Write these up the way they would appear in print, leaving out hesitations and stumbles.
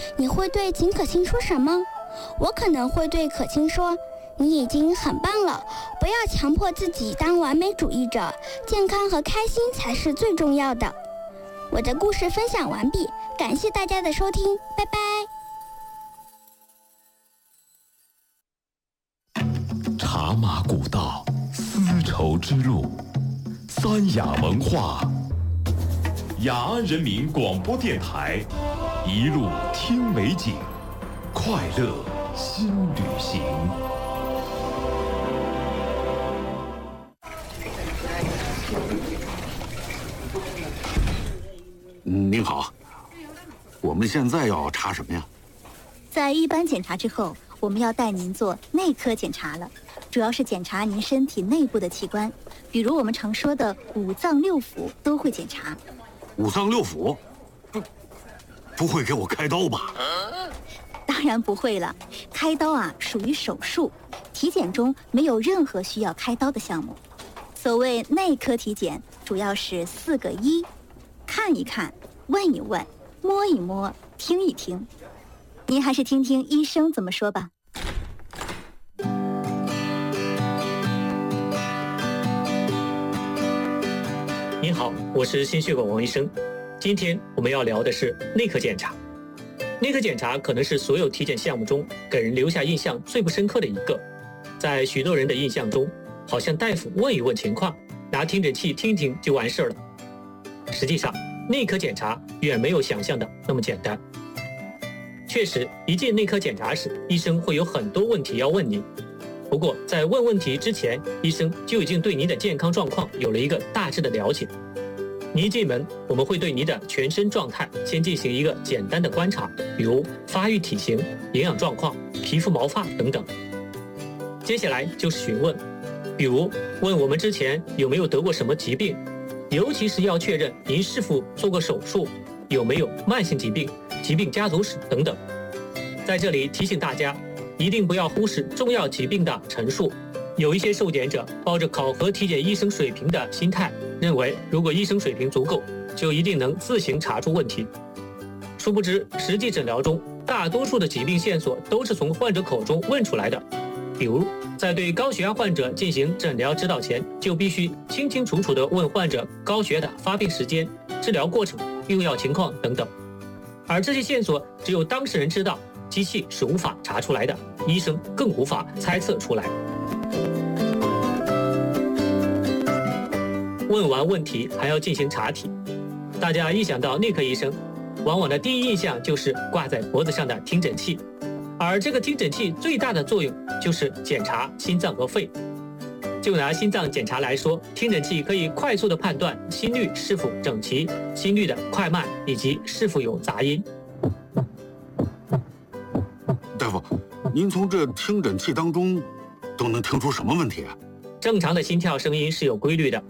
你会对秦可卿说什么？我可能会对可卿说，你已经很棒了，不要强迫自己当完美主义者，健康和开心才是最重要的。我的故事分享完毕，感谢大家的收听，拜拜。 茶马古道，丝绸之路，三雅文化，雅安人民广播电台，一路听美景，快乐新旅行。 您好，我们现在要查什么呀？ 在一般检查之后，我们要带您做内科检查了，主要是检查您身体内部的器官，比如我们常说的五脏六腑都会检查。 五脏六腑？不会给我开刀吧？ 当然不会了，开刀属于手术，体检中没有任何需要开刀的项目。所谓内科体检，主要是4个1：看一看，问一问，摸一摸，听一听。您还是听听医生怎么说吧。 您好，我是心血管王医生。今天我们要聊的是内科检查。内科检查可能是所有体检项目中给人留下印象最不深刻的一个。在许多人的印象中，好像大夫问一问情况，拿听诊器听听就完事儿了。实际上，内科检查远没有想象的那么简单。确实，一进内科检查时，医生会有很多问题要问您。不过，在问问题之前，医生就已经对您的健康状况有了一个大致的了解。您一进门，我们会对您的全身状态先进行一个简单的观察，比如发育体型、营养状况、皮肤毛发等等。接下来就是询问，比如问我们之前有没有得过什么疾病，尤其是要确认您是否做过手术，有没有慢性疾病、疾病家族史等等。在这里提醒大家，一定不要忽视重要疾病的陈述。有一些受检者抱着考核体检医生水平的心态，认为如果医生水平足够，就一定能自行查出问题。殊不知，实际诊疗中，大多数的疾病线索都是从患者口中问出来的。比如，在对高血压患者进行诊疗指导前，就必须清清楚楚地问患者高血压的发病时间、治疗过程、用药情况等等。而这些线索只有当事人知道，机器是无法查出来的，医生更无法猜测出来。问完问题还要进行查体。大家一想到内科医生，往往的第一印象就是挂在脖子上的听诊器，而这个听诊器最大的作用就是检查心脏和肺。就拿心脏检查来说，听诊器可以快速地判断心率是否整齐、心率的快慢以及是否有杂音。 大夫，您从这听诊器当中都能听出什么问题啊？ 正常的心跳声音是有规律的。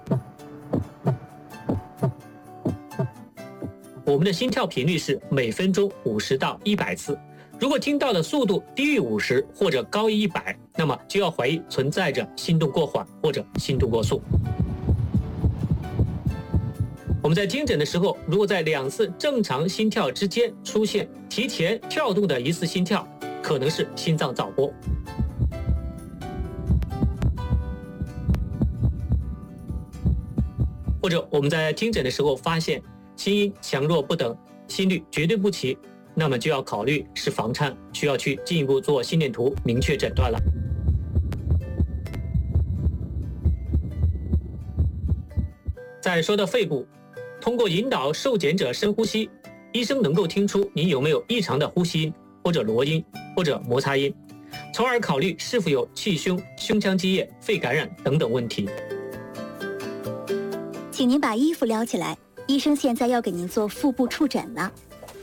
我们的心跳频率是每分钟50到100次，如果听到的速度低于50或者高于100，那么就要怀疑存在着心动过缓或者心动过速。我们在听诊的时候，如果在2次正常心跳之间出现提前跳动的一次心跳，可能是心脏早搏。或者我们在听诊的时候发现心音强弱不等，心律绝对不齐，那么就要考虑是房颤，需要去进一步做心电图明确诊断了。再说到肺部，通过引导受检者深呼吸，医生能够听出你有没有异常的呼吸音或者罗音或者摩擦音，从而考虑是否有气胸、胸腔积液、肺感染等等问题。 请您把衣服撩起来，医生现在要给您做腹部触诊了。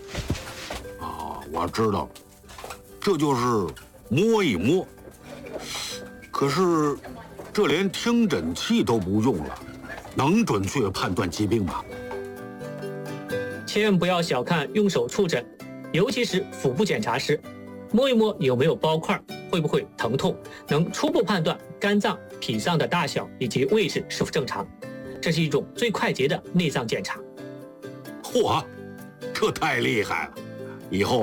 我知道了，这就是摸一摸。可是这连听诊器都不用了，能准确判断疾病吗？ 千万不要小看用手触诊，尤其是腹部检查时，摸一摸有没有包块，会不会疼痛，能初步判断肝脏、脾脏的大小以及位置是否正常。这是一种最快捷的内脏检查。 嚯，这太厉害了！以后